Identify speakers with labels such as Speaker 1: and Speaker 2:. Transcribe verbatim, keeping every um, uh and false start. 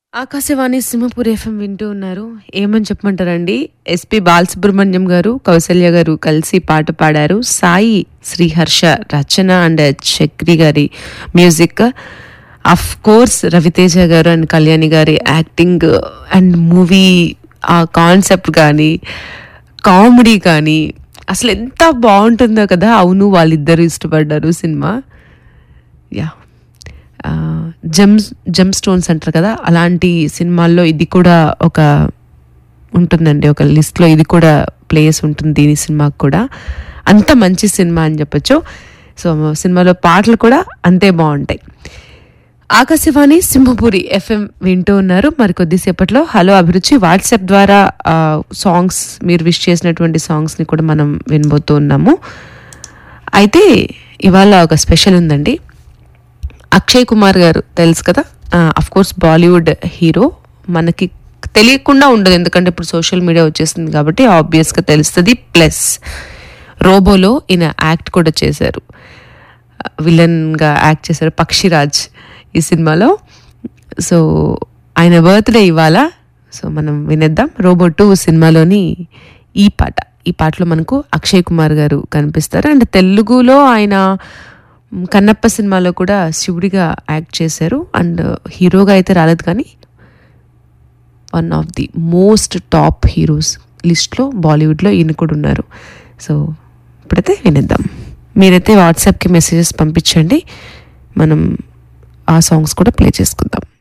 Speaker 1: Akashvani Simhapur FM వింటూ ఉన్నారు. ఏమని చెప్పమంటారండి, ఎస్పి బాలసుబ్రహ్మణ్యం గారు, కౌసల్య గారు కలిసి పాట పాడారు. సాయి శ్రీహర్ష రచన అండ్ చక్రి గారి మ్యూజిక్. అఫ్ కోర్స్ రవితేజ గారు అండ్ కళ్యాణి గారి యాక్టింగ్ అండ్ మూవీ ఆ కాన్సెప్ట్ కానీ కామెడీ కానీ అసలు ఎంత బాగుంటుందో కదా. అవును, వాళ్ళిద్దరు ఇష్టపడ్డారు cinema. Yeah, Gems gem stones అంటారు కదా, అలాంటి సినిమాల్లో ఇది కూడా ఒక ఉంటుందండి, ఒక లిస్ట్లో ఇది కూడా ప్లేస్ ఉంటుంది దీని సినిమాకి కూడా. అంత మంచి సినిమా అని చెప్పొచ్చు. సో సినిమాలో పాటలు కూడా అంతే బాగుంటాయి. ఆకాశవాణి సింహపురి ఎఫ్ఎం వింటూ ఉన్నారు. మరి కొద్దిసేపట్లో హలో అభిరుచి వాట్సాప్ ద్వారా సాంగ్స్, మీరు విష్ చేసినటువంటి సాంగ్స్ని కూడా మనం వినబోతూ ఉన్నాము. అయితే ఇవాళ ఒక స్పెషల్ ఉందండి. అక్షయ్ కుమార్ గారు తెలుసు కదా, అఫ్ కోర్స్ బాలీవుడ్ హీరో. మనకి తెలియకుండా ఉండదు, ఎందుకంటే ఇప్పుడు సోషల్ మీడియా వచ్చేసింది కాబట్టి ఆబ్వియస్గా తెలుస్తుంది. ప్లస్ రోబోలో ఈయన యాక్ట్ కూడా చేశారు, విలన్గా యాక్ట్ చేశారు, పక్షిరాజ్ ఈ సినిమాలో. సో ఆయన బర్త్డే ఇవాళ. సో మనం వినేద్దాం రోబో టూ సినిమాలోని ఈ పాట. ఈ పాటలో మనకు అక్షయ్ కుమార్ గారు కనిపిస్తారు. అండ్ తెలుగులో ఆయన కన్నప్ప సినిమాలో కూడా శివుడిగా యాక్ట్ చేశారు. అండ్ హీరోగా అయితే రాలేదు, కానీ one of the most top heroes లిస్ట్లో బాలీవుడ్లో ఈయన కూడా ఉన్నారు. సో ఇప్పుడైతే వినేద్దాం. మీరైతే వాట్సాప్కి మెసేజెస్ పంపించండి, మనం ఆ సాంగ్స్ కూడా ప్లే చేసుకుందాం.